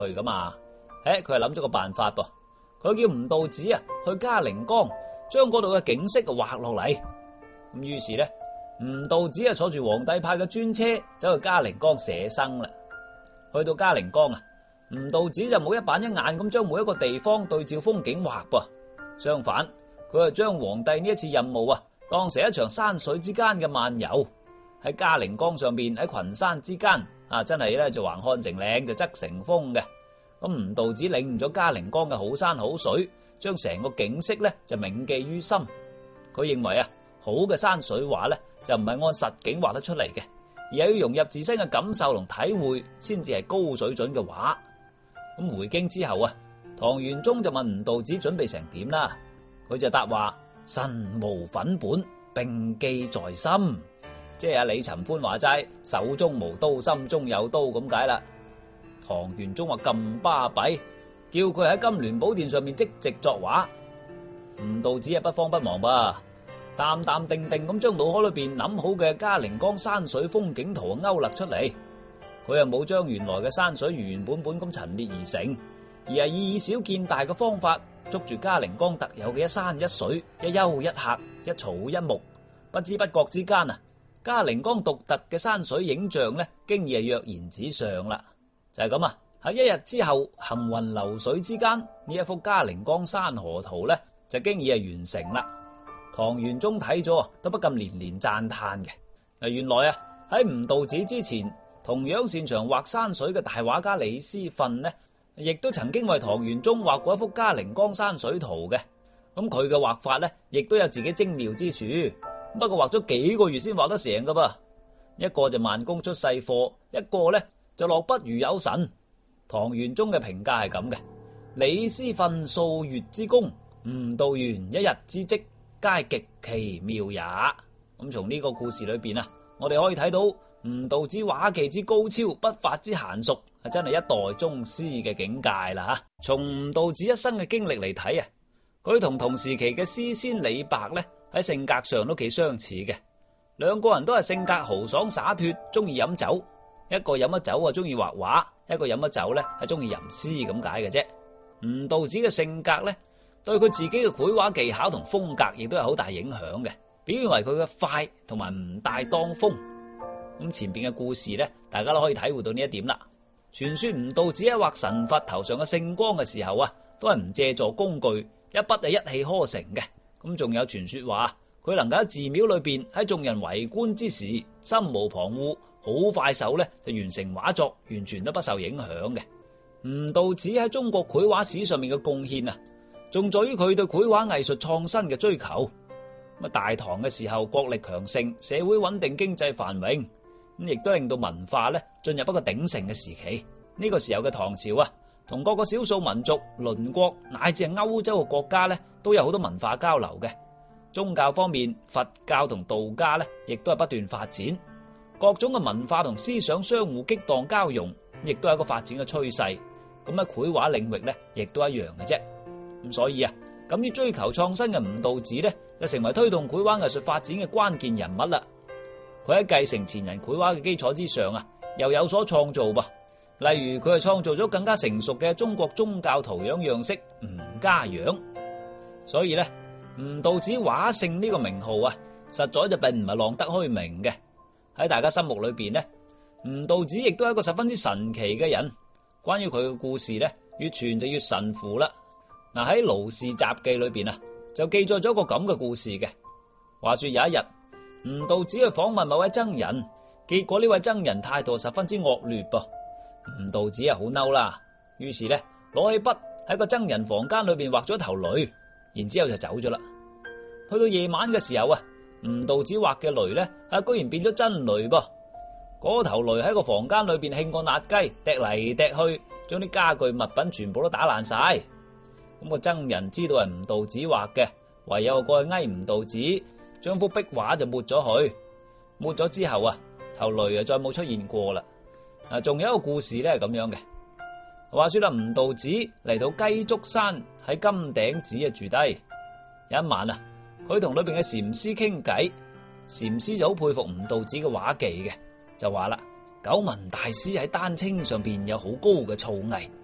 去噶嘛。佢係諗咗個辦法噃，佢叫吳道子去嘉陵江將嗰度嘅景色畫落嚟。咁於是咧，吳道子坐住皇帝派嘅專車走去嘉陵江寫生啦。去到嘉陵江吳道子就冇一板一眼咁將每一個地方對照風景畫噃，相反佢係將皇帝呢一次任務當成一場山水之間嘅漫遊。喺嘉陵江上邊，喺群山之間真係咧就橫看成嶺，就側成峰嘅。咁吳道子領悟咗嘉陵江嘅好山好水，將成個景色咧就銘記於心。佢認為好嘅山水畫咧就唔係按實景畫得出嚟嘅，而係要融入自身嘅感受同體會，先至係高水準嘅畫。咁回京之後唐玄宗就問吳道子準備成點啦，佢就答話：身無粉本，並記在心。即係李尋歡話齋，手中無刀，心中有刀咁解啦。唐玄宗話咁巴閉，叫佢喺金鑾寶殿上面即席作畫。吳道子不慌不忙噃，淡淡定定咁將腦海裏邊諗好嘅嘉陵江山水風景圖勾勒出嚟。佢又冇將原來嘅山水原原本本咁陳列而成，而係以小見大嘅方法，捉住嘉陵江特有嘅一山一水、一丘一壑、一草一木，不知不覺之間嘉陵江獨特嘅山水影像咧，經已係躍然紙上啦。就係咁喺一日之後，行雲流水之間，呢一幅嘉陵江山河圖咧，就經已係完成啦。唐玄宗睇咗都不禁連連讚嘆嘅。原來喺吳道子之前，同樣擅長畫山水嘅大畫家李思訓呢，亦都曾經為唐玄宗畫過一幅嘉陵江山水圖嘅。咁佢嘅畫法呢，亦都有自己精妙之處。不過畫咗幾個月先畫得成噶噃。一個就慢工出細貨，一個呢就落筆如有神。唐玄宗嘅評價係咁嘅：李思訓數月之功，吳道元一日之績，皆極其妙也。咁從呢個故事裏邊我哋可以睇到吳道子畫技之高超，筆法之嫻熟，係真係一代宗師嘅境界啦。從吳道子一生嘅經歷嚟睇佢同同時期嘅詩仙李白呢，喺性格上都幾相似嘅。兩個人都係性格豪爽灑脫，中意飲酒。一個飲咗酒中意畫畫，一個飲咗酒呢係中意吟詩咁解嘅啫。吳道子嘅性格呢，對佢自己嘅繪畫技巧同風格亦都有好大影響嘅，表現為佢嘅快同埋唔帶當風。咁前邊嘅故事呢，大家都可以體會到呢一點啦。傳說吳道子喺畫神佛頭上嘅聖光嘅時候都係唔借助工具，一筆係一氣呵成嘅。咁仲有傳說話佢能夠喺寺廟裏邊喺眾人圍觀之時，心無旁騖，好快手咧就完成畫作，完全都不受影響嘅。吳道子喺中國繪畫史上面嘅貢獻仲在於佢對繪畫藝術創新嘅追求。咁大唐嘅時候國力強盛，社會穩定，經濟繁榮，咁亦都令到文化咧進入一個鼎盛嘅時期。呢個時候嘅唐朝同各個少數民族、鄰國乃至係歐洲嘅國家咧，都有好多文化交流嘅。宗教方面，佛教同道家咧，亦都係不斷發展，各種嘅文化同思想相互激盪交融，亦都係一個發展嘅趨勢。咁喺繪畫領域咧，亦都一樣嘅啫。咁所以敢於追求創新嘅吳道子咧，就成為推動繪畫藝術發展嘅關鍵人物啦。佢喺繼承前人繪畫嘅基礎之上又有所創造噃。例如佢係創造咗更加成熟嘅中國宗教圖樣樣式吳家樣。所以咧，吳道子畫聖呢個名號實在就並唔係浪得虛名嘅。喺大家心目裏邊咧，吳道子亦都係一個十分之神奇嘅人。關於佢嘅故事咧，越傳就越神乎啦。喺盧氏雜記裏邊就記載咗一個咁嘅故事嘅。話說有一日，吳道子去訪問某位僧人，結果呢位僧人態度十分之惡劣噃。吳道子好嬲啦，於是咧攞起筆喺個僧人房間裏邊畫咗一頭驢，然之後就走咗啦。去到夜晚嘅時候吳道子畫嘅驢咧居然變咗真驢噃。嗰頭驢喺個房間裏邊興過辣雞，趯嚟趯去，將啲家具物品全部都打爛晒。咁個僧人知道係吳道子畫嘅，唯有過去哀吳道子，將幅壁畫就抹咗去。抹咗之後頭驢再冇出現過啦。仲有一個故事咧係咁樣嘅。話說吳道子嚟到雞足山喺金頂寺住低。有一晚佢同裏邊嘅禪師傾偈，禪師就好佩服吳道子嘅畫技嘅，就話啦：久聞大師喺丹青上邊有好高嘅造詣，